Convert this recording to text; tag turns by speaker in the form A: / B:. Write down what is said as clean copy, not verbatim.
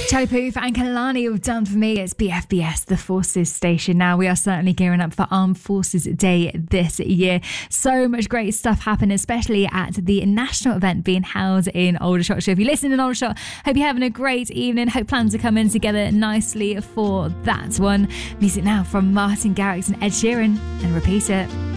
A: Charlie Puth and Kehlani have done for me. It's BFBS, the Forces station. Now we are certainly gearing up for Armed Forces Day this year. So much great stuff happened, especially at the national event being held in Aldershot. So if you listen in Aldershot, hope you're having a great evening. Hope plans are coming together nicely for that one. Music now from Martin Garrix and Ed Sheeran, and repeat it.